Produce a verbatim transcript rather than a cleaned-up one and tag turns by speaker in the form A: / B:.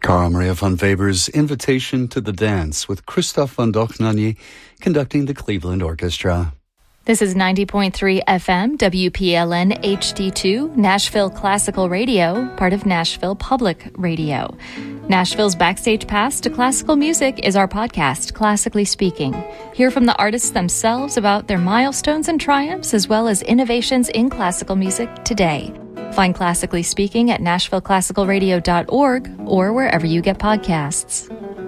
A: Carl Maria von Weber's Invitation to the Dance with Christoph von Dohnanyi conducting the Cleveland Orchestra.
B: This is ninety point three F M, W P L N H D two, Nashville Classical Radio, part of Nashville Public Radio. Nashville's Backstage Pass to Classical Music is our podcast, Classically Speaking. Hear from the artists themselves about their milestones and triumphs, as well as innovations in classical music today. Find Classically Speaking at nashville classical radio dot org or wherever you get podcasts.